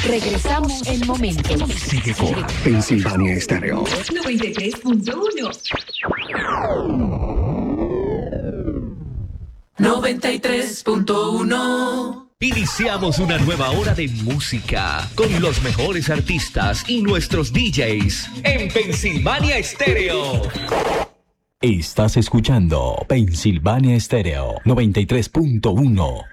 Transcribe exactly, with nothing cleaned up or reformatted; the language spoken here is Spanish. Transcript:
Regresamos en momentos. Sigue con Pensilvania Estéreo. noventa y tres punto uno. noventa y tres punto uno. Iniciamos una nueva hora de música con los mejores artistas y nuestros D Js en Pensilvania Estéreo. Estás escuchando Pensilvania Estéreo noventa y tres punto uno.